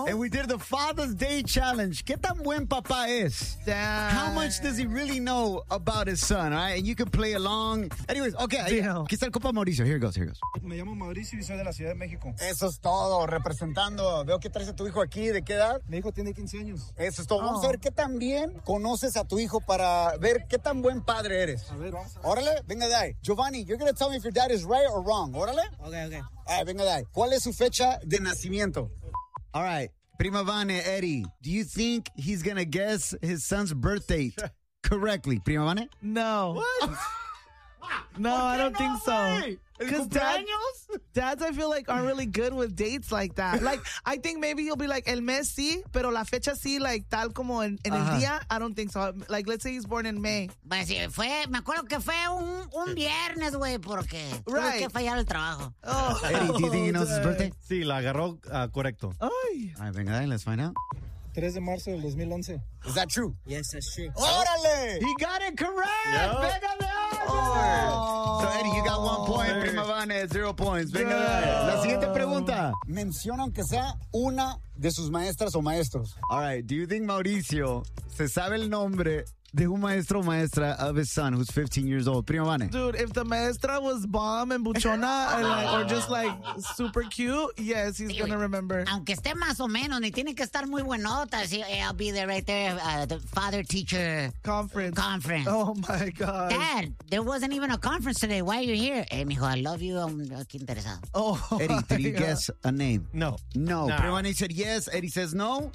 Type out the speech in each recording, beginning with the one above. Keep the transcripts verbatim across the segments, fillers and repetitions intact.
And we did the Father's Day Challenge. ¿Qué tan buen papá es? Damn. How much does he really know about his son, all right? And you can play along. Anyways, okay. Damn. Aquí está el compa Mauricio. Here it goes, here it goes. Me llamo Mauricio y soy de la Ciudad de México. Eso es todo, representando. Veo que traes a tu hijo aquí. ¿De qué edad? Mi hijo tiene quince años. Eso es todo. Vamos Oh. a ver qué tan bien conoces a tu hijo para ver qué tan buen padre eres. A ver, vamos a ver. Órale, venga de ahí. Giovanni, you're going to tell me if your dad is right or wrong. Órale. Okay, okay. All right, venga de ahí. ¿Cuál es su fecha de nacimiento? All right. Prima Vane, Eddie, do you think he's going to guess his son's birth date correctly? Prima Vane? No. What? No, I don't think so. Because dad, cumpleaños? dads, I feel like, aren't really good with dates like that. Like, I think maybe you'll be like, el mes sí, pero la fecha sí, like, tal como en, en el Ajá. día. I don't think so. Like, let's say he's born in May. Pues sí, fue, me acuerdo que fue un, un viernes, güey, porque tuve Right. que fallar el trabajo. Oh, Eddie, do you think he knows his birthday? Sí, la agarró ah, correcto. Ay. All right, venga de ahí. Let's find out. tres de marzo del dos mil once. Is that true? Yes, that's true. Órale! He got it correct! Yep. Venga de ahí. Oh. So, Eddie, you got one point. Hey. Prima Vane, zero points. Venga de ahí. La siguiente pregunta. Menciona aunque sea una de sus maestras o maestros. All right. Do you think Mauricio se sabe el nombre de un maestro o maestra of his son who's fifteen years old? Prima Vane. Dude, if the maestra was bomb and buchona and like, or just like super cute, yes, he's Sí, gonna güey. remember. Aunque esté más o menos, ni tiene que estar muy buenota. Sí, eh, I'll be there right there, uh, the father-teacher Conference. conference. Oh my God. Dad, there wasn't even a conference today. Why are you here? Eh, mijo, I love you. I'm aquí interesado. Oh, Eddie, did my you God. guess a name? No. No. Nah. Prima Vane said yes. Eddie says no.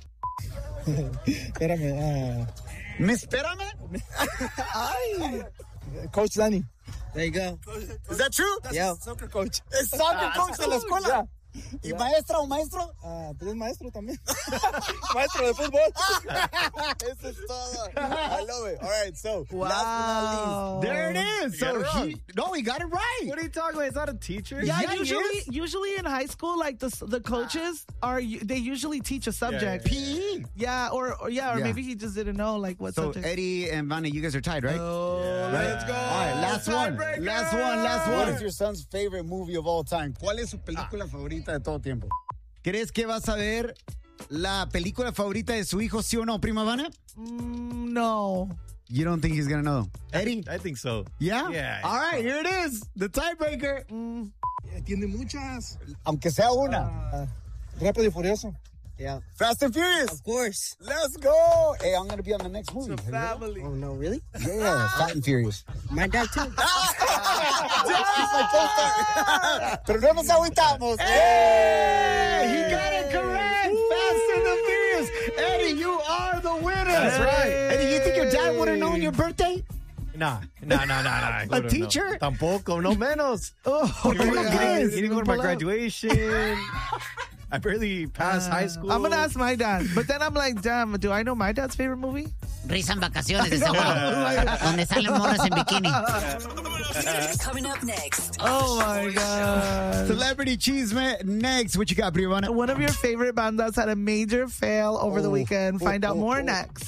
Espérame. ¿Me espérame? Ay. Uh, Coach Danny. There you go. Is that true? Yeah. Soccer coach. Es soccer coach de la escuela. ¿Y maestra o maestro? Ah, pues es maestro también. Maestro de fútbol. Eso es todo. I love it. All right, so Wow. last but not least, there it is. You got So it wrong. he, no, he got it right. What are you talking about? He's not a teacher. Yeah, Yeah, he usually, is. usually in high school, like the the coaches are they usually teach a subject. P E. Yeah, or, or yeah, or Yeah. maybe he just didn't know like what So subject. Eddie and Vane, you guys are tied, right? Oh, Right? let's go. All right, last one. Tiebreaker. Last one, last one. What is your son's favorite movie of all time? ¿Cuál es su película favorita de todo tiempo? ¿Crees que vas a ver la película favorita de su hijo, sí o no, Prima Vane? Mm, no. You don't think he's gonna know? Eddie? I think so. Yeah? Yeah. All right, here it is. The tiebreaker. Mm. Eh, Tiene muchas. Aunque sea una. Ah, Rápido y Furioso. Yeah. Fast and Furious. Of course. Let's go. Hey, I'm going to be on the next movie. It's a family. Oh, no, really? Yeah, Fast and Furious. My dad, too. He's my co-star. Pero no nos agüitamos. Hey, he got it correct. Fast and the Furious. Eddie, you are the winner. That's right. Eddie, you think your dad would have known your birthday? Nah, nah, nah, nah, nah. A teacher? No. Tampoco, no menos. Oh, He didn't, he didn't- he didn't go to my Pull up. graduation. I barely passed high school. I'm gonna ask my dad, but then I'm like, damn, do I know my dad's favorite movie? Risa en vacaciones, de seguro. Donde salen morras en bikini. Coming up next. Oh my God. Celebrity Cheeseman next. What you got, Privana? One of your favorite bandas had a major fail over the Oh. weekend. Find Oh, out oh, more oh. next.